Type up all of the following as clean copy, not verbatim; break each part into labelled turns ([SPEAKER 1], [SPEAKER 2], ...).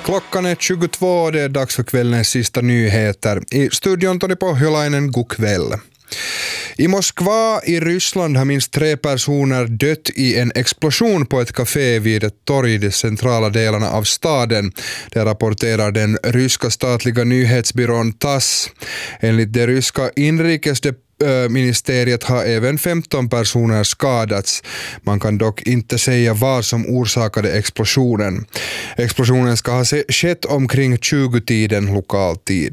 [SPEAKER 1] Klockan är 22 och det är dags för kvällens sista nyheter. I studion Toni Pohjolainen, god kväll. I Moskva i Ryssland har minst 3 personer dött i en explosion på ett café vid ett torg i de centrala delarna av staden. Det rapporterar den ryska statliga nyhetsbyrån TASS. Enligt det ryska inrikesministeriet har även 15 personer skadats. Man kan dock inte säga vad som orsakade explosionen. Explosionen ska ha skett omkring 20-tiden lokal tid.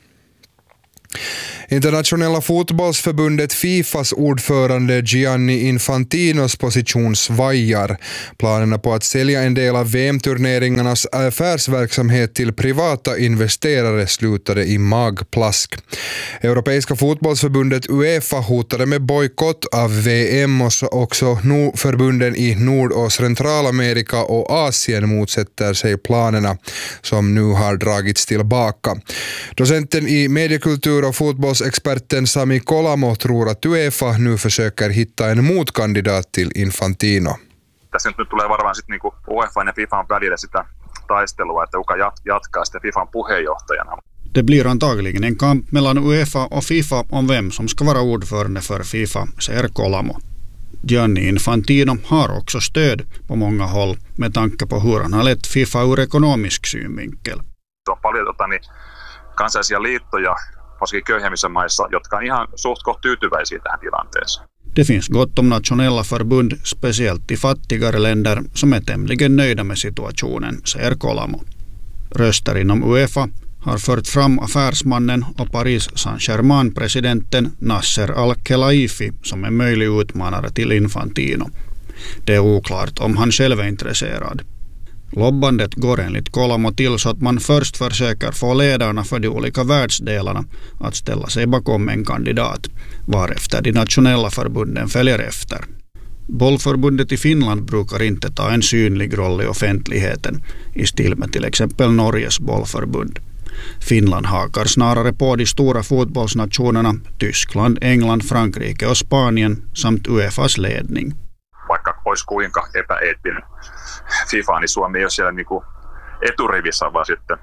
[SPEAKER 1] Internationella fotbollsförbundet FIFAs ordförande Gianni Infantinos position svajar. Planerna på att sälja en del av VM-turneringarnas affärsverksamhet till privata investerare slutade i magplask. Europeiska fotbollsförbundet UEFA hotade med bojkott av VM och också förbunden i Nord- och Centralamerika och Asien motsätter sig planerna som nu har dragits tillbaka. Docenten i mediekultur och fotbollsexperten Sami Kolamo tror att UEFA nu försöker hitta en motkandidat till Infantino.
[SPEAKER 2] Tässä nyt tulee varmaan sitten niinku UEFA ja FIFAn välillä sitä taistelua, että kuka jatkaa sitten FIFAn puheenjohtajana.
[SPEAKER 3] Det blir antagligen en kamp mellan UEFA och FIFA om vem som ska vara ordförande för FIFA, säger Kolamo. Gianni Infantino har också stöd på många håll med tanke på hur han har lett FIFA ur ekonomisk synvinkel.
[SPEAKER 2] Se on paljon kansallisia liittoja, varsinkin köyhemmissä maissa, jotka on ihan suht koht tyytyväisiä tähän tilanteeseen.
[SPEAKER 3] Det finns gott om nationella förbund, speciellt i fattigare länder, som är tämligen nöjda med situationen, säger Kolamo. Röster inom UEFA har fört fram affärsmannen och Paris Saint-Germain-presidenten Nasser Al-Khelaifi som en möjlig utmanare till Infantino. Det är oklart om han själv är intresserad. Lobbandet går enligt Kolamo till så att man först försöker få ledarna för de olika världsdelarna att ställa sig bakom en kandidat, varefter de nationella förbunden följer efter. Bollförbundet i Finland brukar inte ta en synlig roll i offentligheten, i stil med till exempel Norges bollförbund. Finland hakar snarare på de stora fotbollsnationerna Tyskland, England, Frankrike och Spanien samt UEFAs ledning.
[SPEAKER 2] Vaikka olisi kuinka epäeettinen FIFA, niin Suomi ei ole siellä niinku eturivissä, vaan sitten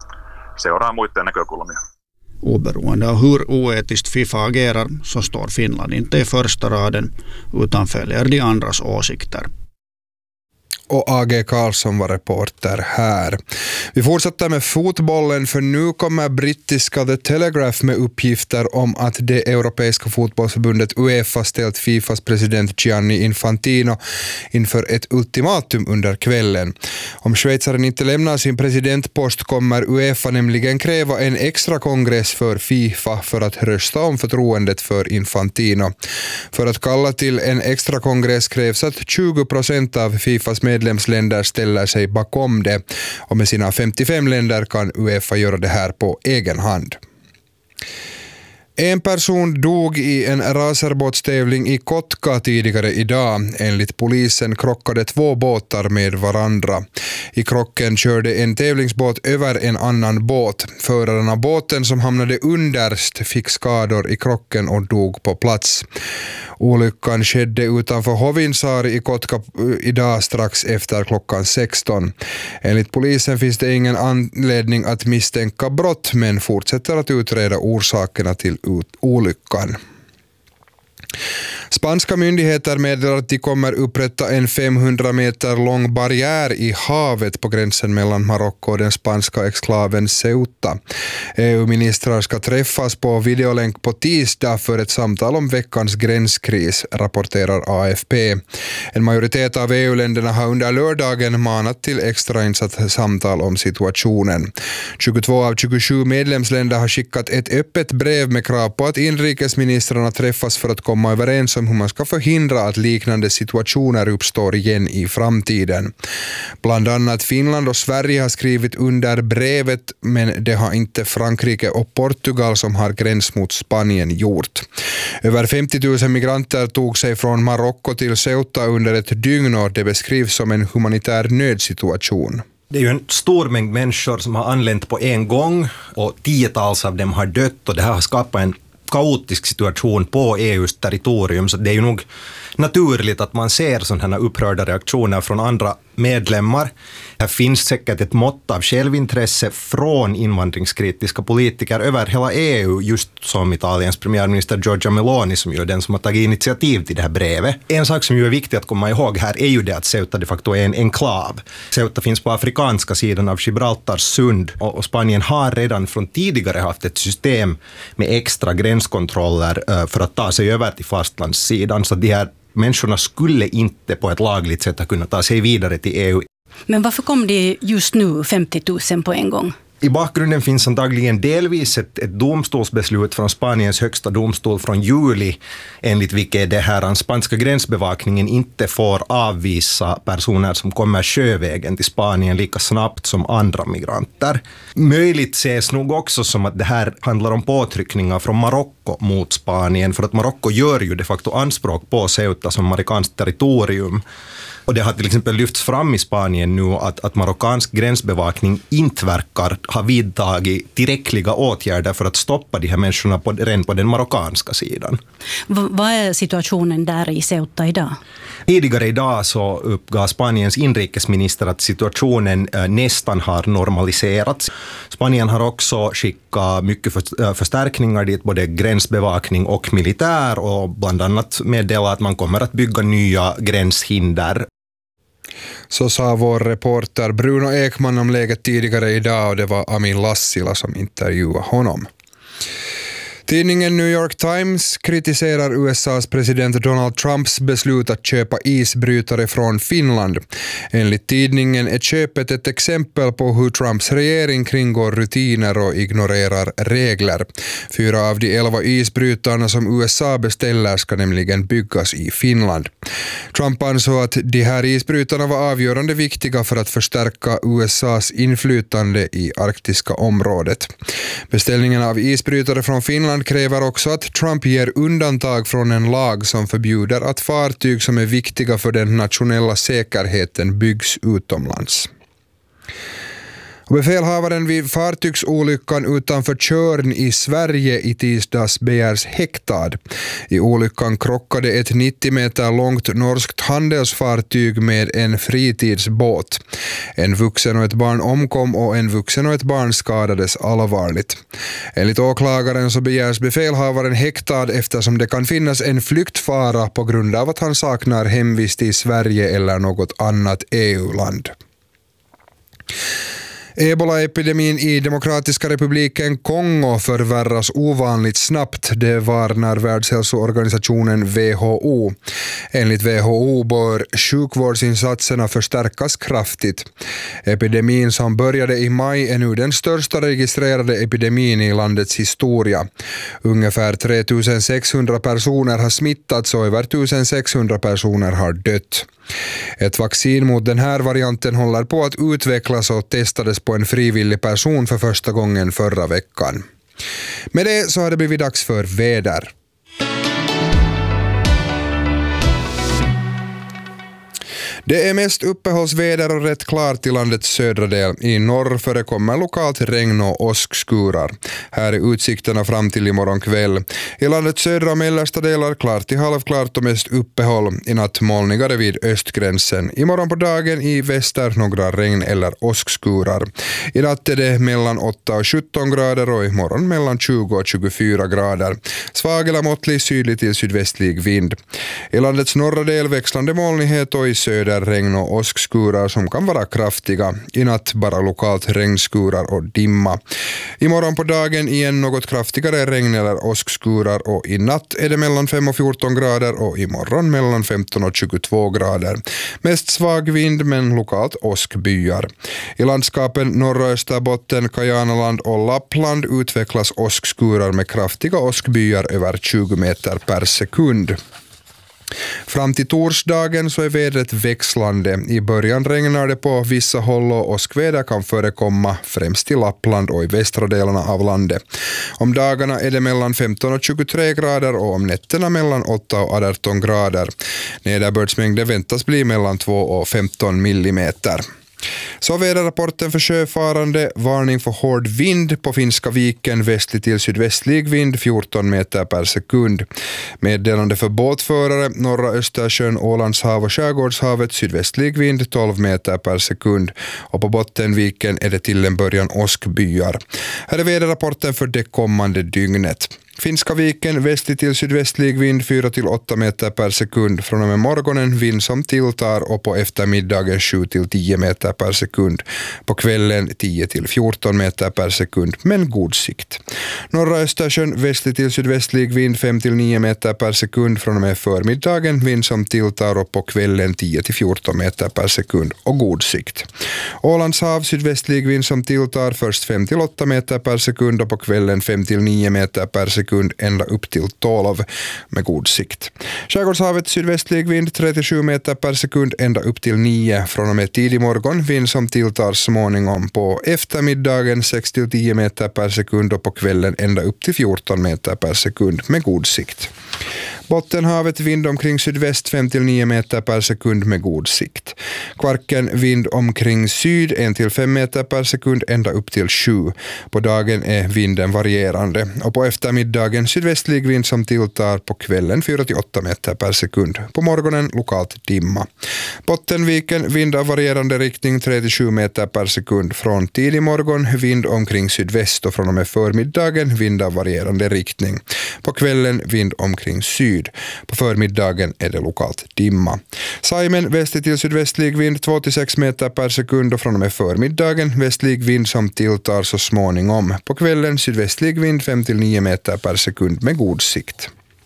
[SPEAKER 2] seuraa muiden näkökulmia.
[SPEAKER 3] Oberoende av hur oetiskt FIFA agerar så står Finland inte i första raden utan följer de andras åsikter.
[SPEAKER 1] Och A.G. Karlsson var reporter här. Vi fortsätter med fotbollen för nu kommer brittiska The Telegraph med uppgifter om att det europeiska fotbollsförbundet UEFA ställt FIFAs president Gianni Infantino inför ett ultimatum under kvällen. Om schweizaren inte lämnar sin presidentpost kommer UEFA nämligen kräva en extra kongress för FIFA för att rösta om förtroendet för Infantino. För att kalla till en extra kongress krävs att 20% av FIFAs medlemsländer ställer sig bakom det och med sina 55 länder kan UEFA göra det här på egen hand. En person dog i en racerbåtstävling i Kotka tidigare idag. Enligt polisen krockade 2 båtar med varandra. I krocken körde en tävlingsbåt över en annan båt. Föraren av båten som hamnade underst fick skador i krocken och dog på plats. Olyckan skedde utanför Hovinsaari i Kotka idag strax efter klockan 16. Enligt polisen finns det ingen anledning att misstänka brott men fortsätter att utreda orsakerna till olyckan. Spanska myndigheter meddelar att de kommer upprätta en 500 meter lång barriär i havet på gränsen mellan Marocko och den spanska exklaven Ceuta. EU-ministrar ska träffas på videolänk på tisdag för ett samtal om veckans gränskris, rapporterar AFP. En majoritet av EU-länderna har under lördagen manat till extrainsatt samtal om situationen. 22 av 27 medlemsländer har skickat ett öppet brev med krav på att inrikesministrarna träffas för att komma överens om hur man ska förhindra att liknande situationer uppstår igen i framtiden. Bland annat Finland och Sverige har skrivit under brevet, men det har inte Frankrike och Portugal som har gräns mot Spanien gjort. Över 50 000 migranter tog sig från Marocko till Ceuta under ett dygn och det beskrivs som en humanitär nödsituation.
[SPEAKER 4] Det är ju en stor mängd människor som har anlänt på en gång och 10-tals av dem har dött och det här har skapat en kaotisk situation på EUs territorium, så det är ju nog naturligt att man ser sådana här upprörda reaktioner från andra medlemmar. Här finns säkert ett mått av självintresse från invandringskritiska politiker över hela EU, just som Italiens premiärminister Giorgia Meloni, som ju är den som har tagit initiativ till det här brevet. En sak som ju är viktigt att komma ihåg här är ju det att Ceuta de facto är en enklav. Ceuta finns på afrikanska sidan av Gibraltars sund, och Spanien har redan från tidigare haft ett system med extra gränskontroller för att ta sig över till fastlandssidan, så de här människorna skulle inte på ett lagligt sätt kunna ta sig vidare till EU.
[SPEAKER 5] Men varför kom det just nu 50 000 på en gång?
[SPEAKER 4] I bakgrunden finns antagligen delvis ett domstolsbeslut från Spaniens högsta domstol från juli, enligt vilket det här spanska gränsbevakningen inte får avvisa personer som kommer sjövägen till Spanien lika snabbt som andra migranter. Möjligt ses nog också som att det här handlar om påtryckningar från Marocko mot Spanien, för att Marocko gör ju de facto anspråk på Ceuta som marockanskt territorium. Och det har till exempel lyfts fram i Spanien nu att marockansk gränsbevakning inte verkar ha vidtagit tillräckliga åtgärder för att stoppa de här människorna redan på den marockanska sidan.
[SPEAKER 5] Vad är situationen där i Ceuta idag?
[SPEAKER 4] Tidigare idag så uppgav Spaniens inrikesminister att situationen nästan har normaliserats. Spanien har också skickat mycket förstärkningar dit, både gränsbevakning och militär, och bland annat meddelat att man kommer att bygga nya gränshinder.
[SPEAKER 1] Så sa vår reporter Bruno Ekman om läget tidigare idag, och det var Amin Lassila som intervjuade honom. Tidningen New York Times kritiserar USAs president Donald Trumps beslut att köpa isbrytare från Finland. Enligt tidningen är köpet ett exempel på hur Trumps regering kringgår rutiner och ignorerar regler. 4 av de 11 isbrytarna som USA beställer ska nämligen byggas i Finland. Trump ansåg att de här isbrytarna var avgörande viktiga för att förstärka USAs inflytande i arktiska området. Beställningen av isbrytare från Finland kräver också att Trump ger undantag från en lag som förbjuder att fartyg som är viktiga för den nationella säkerheten byggs utomlands. Befälhavaren vid fartygsolyckan utanför Tjörn i Sverige i tisdags begärs häktad. I olyckan krockade ett 90 meter långt norskt handelsfartyg med en fritidsbåt. En vuxen och ett barn omkom och en vuxen och ett barn skadades allvarligt. Enligt åklagaren så begärs befälhavaren häktad eftersom det kan finnas en flyktfara på grund av att han saknar hemvist i Sverige eller något annat EU-land. Ebola-epidemin i Demokratiska republiken Kongo förvärras ovanligt snabbt, det varnar Världshälsoorganisationen WHO. Enligt WHO bör sjukvårdsinsatserna förstärkas kraftigt. Epidemin som började i maj är nu den största registrerade epidemin i landets historia. Ungefär 3600 personer har smittats och över 1600 personer har dött. Ett vaccin mot den här varianten håller på att utvecklas och testades på en frivillig person för första gången förra veckan. Med det så har det blivit dags för väder. Det är mest uppehållsväder och rätt klart i landets södra del. I norr förekommer lokalt regn och åskskurar. Här är utsikterna fram till imorgon kväll. I landets södra och mellersta delar klart till halvklart och mest uppehåll. I natt molnigare vid östgränsen. Imorgon på dagen i väster några regn- eller åskskurar. I natt är det mellan 8 och 17 grader och imorgon mellan 20 och 24 grader. Svag eller måttlig sydlig till sydvästlig vind. I landets norra del växlande molnighet och i söder regn- och åskskurar som kan vara kraftiga. I natt bara lokalt regnskurar och dimma. Imorgon på dagen igen något kraftigare regn- eller åskskurar och i natt är det mellan 5 och 14 grader och imorgon mellan 15 och 22 grader. Mest svag vind men lokalt åskbyar. I landskapen norra Österbotten, Kajanaland och Lappland utvecklas åskskurar med kraftiga åskbyar över 20 meter per sekund. Fram till torsdagen så är vädret växlande. I början regnar det på vissa håll och åskväder kan förekomma främst i Lappland och i västra delarna av landet. Om dagarna är det mellan 15 och 23 grader och om nätterna mellan 8 och 18 grader. Nederbördsmängden väntas bli mellan 2 och 15 millimeter. Så väderrapporten för sjöfarande, varning för hård vind på Finska viken, västlig till sydvästlig vind 14 meter per sekund. Meddelande för båtförare, norra Östersjön, Ålandshav och Skärgårdshavet, sydvästlig vind 12 meter per sekund. Och på Bottenviken är det till en början åskbyar. Här är väderrapporten för det kommande dygnet. Finska viken, västlig till sydvästlig vind 4-8 meter per sekund. Från och med morgonen vind som tilltar och på eftermiddagen 7-10 meter per sekund. På kvällen 10-14 meter per sekund, men god sikt. Norra Östersjön, västlig till sydvästlig vind 5-9 meter per sekund. Från och med förmiddagen vind som tilltar och på kvällen 10-14 meter per sekund och god sikt. Ålandshav, sydvästlig vind som tilltar först 5-8 meter per sekund och på kvällen 5-9 meter per sekund ända upp till 12 med god sikt. Skärgårdshavet, sydvästlig vind 3-7 meter per sekund ända upp till 9 från och med tidig morgon, vind som tilltar småningom på eftermiddagen 6-10 meter per sekund och på kvällen ända upp till 14 meter per sekund med god sikt. Bottenhavet, vind omkring sydväst 5-9 meter per sekund med god sikt. Kvarken, vind omkring syd 1-5 meter per sekund ända upp till 7. På dagen är vinden varierande och på eftermiddagen sydvästlig vind som tilltar, på kvällen 4-8 meter per sekund. På morgonen lokalt dimma. Bottenviken, vind av varierande riktning 3-7 meter per sekund. Från tidig morgon vind omkring sydväst och från och med förmiddagen vind av varierande riktning. På kvällen vind omkring syd. På förmiddagen är det lokalt dimma. Saimen, västlig till sydvästlig vind 2-6 meter per sekund och från och med förmiddagen västlig vind som tilltar så småningom. På kvällen sydvästlig vind 5-9 meter per sekund med god sikt.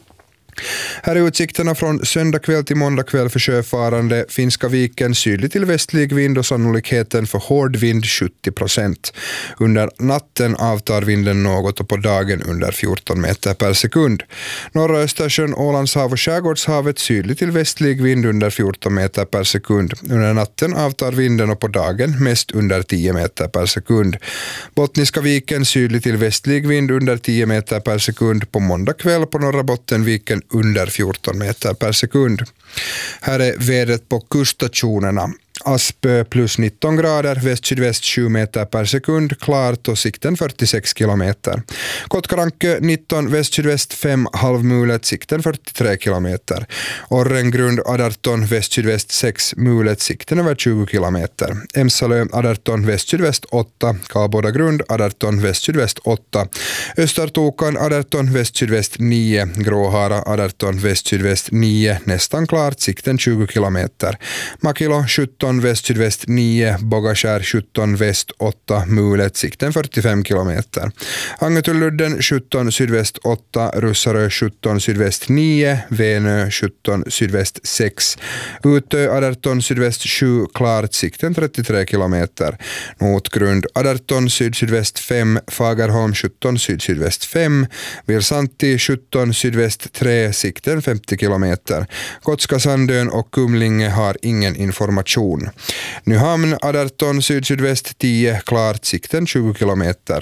[SPEAKER 1] Här är utsikterna från söndag kväll till måndag kväll för sjöfarande. Finska viken, sydlig till västlig vind och sannolikheten för hård vind 70%. Under natten avtar vinden något och på dagen under 14 meter per sekund. Norra Östersjön, Ålandshav och Skärgårdshavet, sydlig till västlig vind under 14 meter per sekund. Under natten avtar vinden och på dagen mest under 10 meter per sekund. Bottniska viken, sydlig till västlig vind under 10 meter per sekund. På måndag kväll på norra Bottenviken under 14 meter per sekund. Här är vädret på kuststationerna. Aspö plus 19 grader, väst-sydväst 7 meter per sekund, klart och sikten 46 kilometer. Kotkaranke 19, väst-sydväst 5, halvmulet, sikten 43 kilometer. Orrengrund 18, väst-sydväst 6, mulet, sikten över 20 kilometer. Emsalö 18, väst-sydväst 8, Kalbodagrund 18, väst-sydväst 8. Östertokan 18, väst-sydväst 9, Gråhara 18, väst-sydväst 9, nästan klart, sikten 20 kilometer. Makilo 17, väst-sydväst 9, Bogaskär 17, väst 8, mulet, sikten 45 kilometer. Angetulludden 17, sydväst 8, Russarö 17, sydväst 9, Venö 17, sydväst 6, Utö 18, sydväst 7, klart, sikten 33 kilometer. Notgrund 18, syd-sydväst 5, Fagerholm 17, syd-sydväst 5, Vilsanti 17, sydväst 3, sikten 50 kilometer. Gotska Sandön och Kumlinge har ingen information. Nyhamn 18, syd-sydväst 10, klart, sikten 20 kilometer.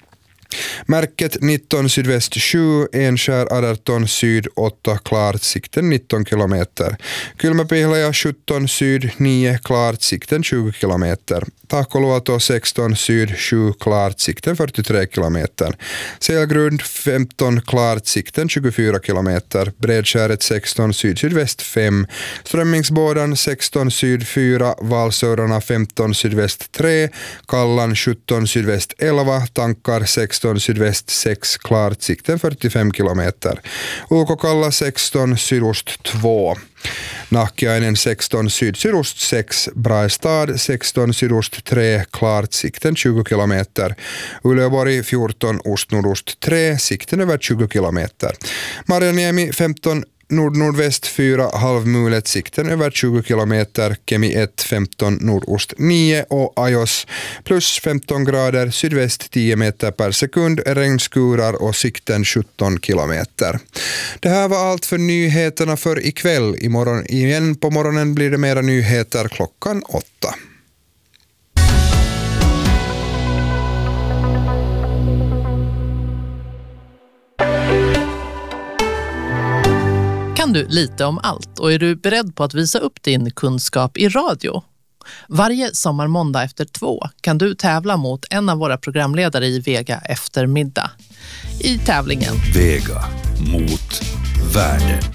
[SPEAKER 1] Märket 19, sydväst 7, Enskär 18, syd 8, klart, sikten 19 kilometer. Kylmäpihlaja 17, syd 9, klart, sikten 20 kilometer. Tahkoluoto 16, syd 7, klart, sikten 43 kilometer. Selgrund 15, klart, sikten 24 kilometer. Bredskäret 16, syd-sydväst 5. Strömmingsbådan 16, syd 4, Valsörarna 15, sydväst 3. Kallan 17, sydväst 11, Tankar 16, sydväst 6, klart, sikten 45 kilometer. Ukokalla 16, sydost 2. Nahkiainen 16, syd-sydost 6, Brastad 16, sydost 3, klart, sikten 20 kilometer. Uleåborg 14, ost-nordost 3, sikten över 20 kilometer. Marjaniemi 15, nord-nordväst 4, halvmulet, sikten över 20 kilometer. Kemi 1, 15, nordost 9 och Ajos plus 15 grader, sydväst 10 meter per sekund, regnskurar och sikten 17 kilometer. Det här var allt för nyheterna för ikväll. Imorgon igen på morgonen blir det mera nyheter klockan 8.
[SPEAKER 6] Kan du lite om allt och är du beredd på att visa upp din kunskap i radio? Varje sommarmåndag efter 2 kan du tävla mot en av våra programledare i Vega eftermiddag. I tävlingen
[SPEAKER 7] Vega mot värde.